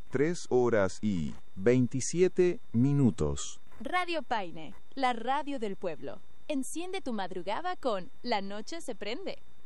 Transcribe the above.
3 horas y 27 minutos. Radio Paine, la radio del pueblo. Enciende tu madrugada con La Noche se prende.